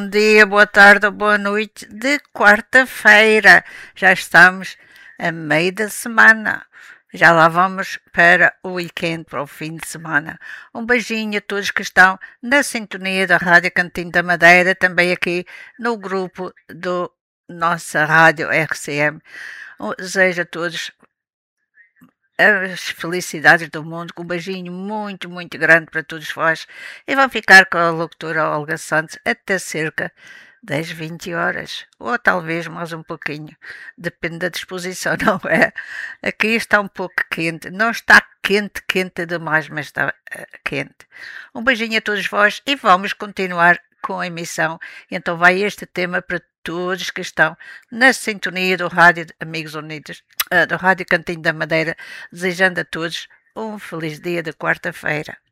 Bom dia, boa tarde ou boa noite de quarta-feira. Já estamos a meio da semana. Já lá vamos para o weekend, para o fim de semana. Um beijinho a todos que estão na sintonia da Rádio Cantinho da Madeira, também aqui no grupo do nossa Rádio RCM. Desejo a todos as felicidades do mundo, com um beijinho muito, muito grande para todos vós. E vão ficar com a locutora Olga Santos até cerca das 20 horas, ou talvez mais um pouquinho, depende da disposição, não é? Aqui está um pouco quente, não está quente, quente demais, mas está quente. Um beijinho a todos vós e vamos continuar com a emissão. Então vai este tema para todos que estão na sintonia do Rádio Amigos Unidos, do Rádio Cantinho da Madeira, desejando a todos um feliz dia de quarta-feira.